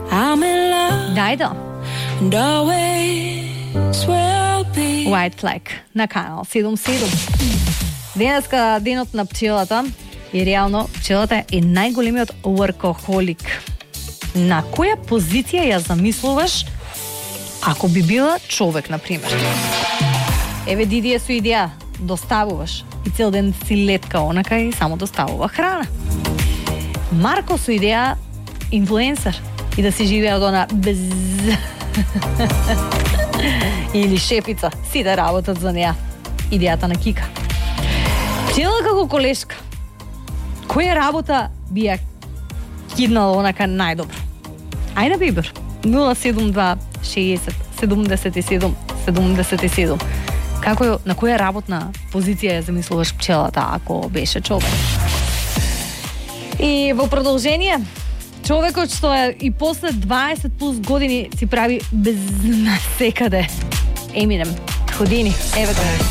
Дајдо. White Flag на канал 77. Денеска денот на пчелата и реално пчелата е најголемиот workaholic. На која позиција ја замислуваш ако би била човек, например? Еве Дидија со идеја, доставуваш и цел ден си летка онака и само доставува храна. Марко со идеја, инфлуенсер и да си живее од она без... Или шефица, си да работат за неа. Идејата на Кика. Пчела како колешка. Која работа би ја киднала онака најдобро? Ајде Бибер. 072 60 77 77. Како, на која работна позиција ја замислуваш пчелата ако беше човек? И во продолжение, човекот што е и после 20 плюс години си прави без насекаде. Еминем, Ходини, еве го.